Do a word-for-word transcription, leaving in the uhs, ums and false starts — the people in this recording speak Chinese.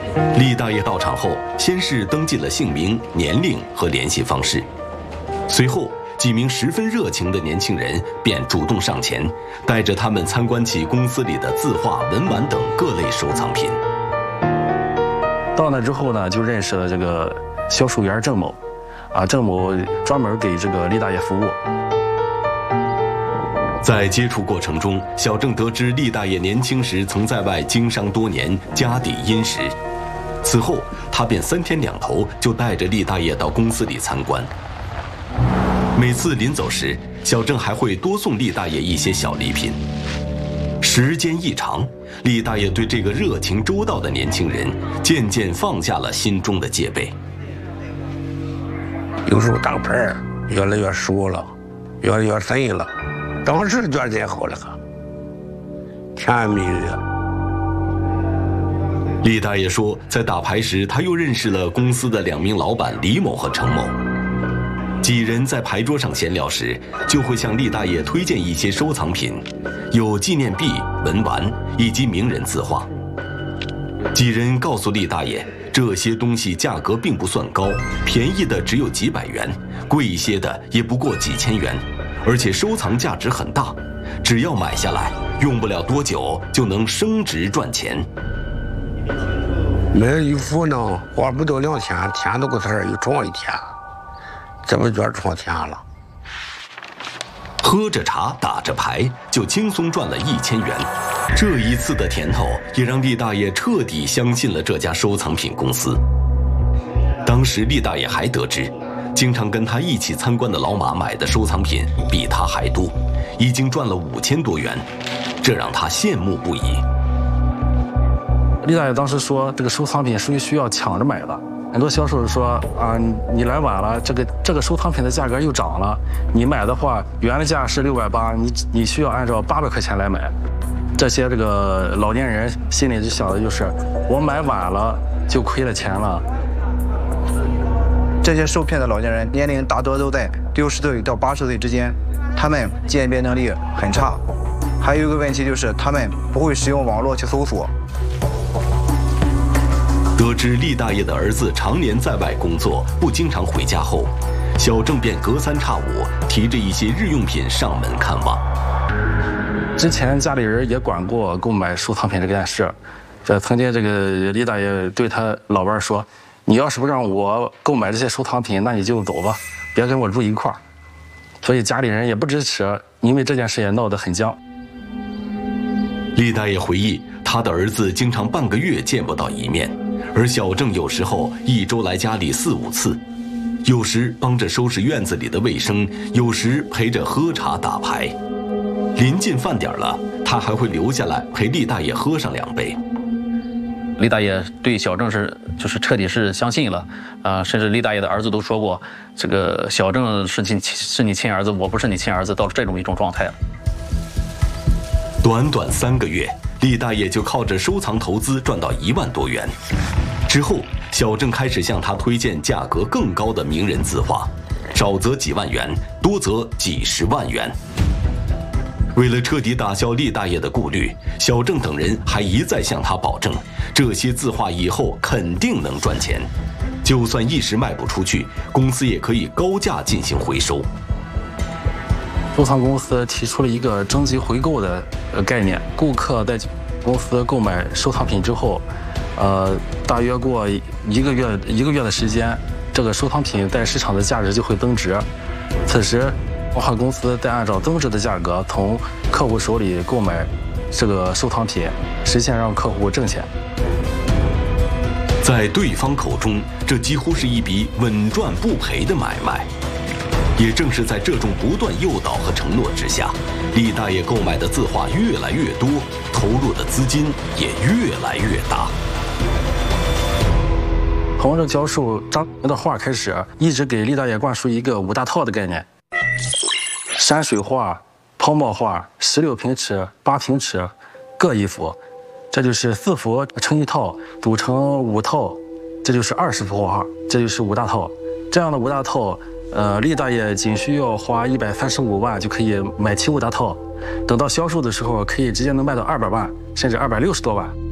厉大爷到场后，先是登记了姓名、年龄和联系方式，随后几名十分热情的年轻人便主动上前，带着他们参观起公司里的字画、文玩等各类收藏品。 到那之后呢，就认识了这个销售员郑某，啊，郑某专门给这个厉大爷服务。 在接触过程中，小郑得知厉大爷年轻时曾在外经商多年，家底殷实。此后，他便三天两头就带着厉大爷到公司里参观。每次临走时，小郑还会多送厉大爷一些小礼品。时间一长，厉大爷对这个热情周到的年轻人渐渐放下了心中的戒备。 有时候打牌越来越熟了，越来越深了。当时觉得好了，甜言蜜语。 厉大爷说，在打牌时，他又认识了公司的两名老板李某和程某。几人在牌桌上闲聊时，就会向厉大爷推荐一些收藏品，有纪念币、文玩以及名人字画。几人告诉厉大爷，这些东西价格并不算高，便宜的只有几百元，贵一些的也不过几千元。而且收藏价值很大，只要买下来，用不了多久就能升值赚钱。 买衣服呢，花不到两千，天都个事儿又赚一天，这不觉得赚钱了？ 喝着茶，打着牌，就轻松赚了一千元。这一次的甜头，也让厉大爷彻底相信了这家收藏品公司。当时厉大爷还得知，经常跟他一起参观的老马买的收藏品比他还多，已经赚了五千多元，这让他羡慕不已。 厉大爷当时说，这个收藏品属于需要抢着买的。很多销售说啊，你来晚了，这个这个收藏品的价格又涨了，你买的话原来价是六百八，你你需要按照八百块钱来买。这些这个老年人心里就想的就是，我买晚了就亏了钱了。 这些受骗的老年人年龄大多都在六十岁到八十岁之间，他们鉴别能力很差。还有一个问题就是，他们不会使用网络去搜索。 得知厉大爷的儿子常年在外工作，不经常回家后，小郑便隔三差五提着一些日用品上门看望。 之前家里人也管过购买收藏品这件事，这曾经这个厉大爷对他老伴说，你要是不让我购买这些收藏品，那你就走吧，别跟我住一块儿。所以家里人也不支持，因为这件事也闹得很僵。 厉大爷回忆，他的儿子经常半个月见不到一面，而小郑有时候一周来家里四五次，有时帮着收拾院子里的卫生，有时陪着喝茶打牌。临近饭点了，他还会留下来陪厉大爷喝上两杯。 厉大爷对小郑是就是彻底是相信了，啊、呃，甚至厉大爷的儿子都说过，这个小郑是你是你亲儿子，我不是你亲儿子，到了这种一种状态了。 短短三个月，厉大爷就靠着收藏投资赚到一万多元。之后，小郑开始向他推荐价格更高的名人字画，少则几万元，多则几十万元。为了彻底打消厉大爷的顾虑，小郑等人还一再向他保证，这些字画以后肯定能赚钱，就算一时卖不出去，公司也可以高价进行回收。 收藏公司提出了一个征集回购的呃概念，顾客在公司购买收藏品之后，呃，大约过一个月一个月的时间，这个收藏品在市场的价值就会增值。此时，文化公司再按照增值的价格从客户手里购买这个收藏品，实现让客户挣钱。 在对方口中，这几乎是一笔稳赚不赔的买卖。也正是在这种不断诱导和承诺之下，厉大爷购买的字画越来越多，投入的资金也越来越大。 从这教授张的画开始，一直给厉大爷灌输一个五大套的概念：山水画、泡沫画、十六平尺、八平尺各一幅，这就是四幅成一套，组成五套，这就是二十幅画，这就是五大套。这样的五大套，呃，厉大爷仅需要花一百三十五万就可以买齐五大套，等到销售的时候，可以直接能卖到二百万，甚至二百六十多万。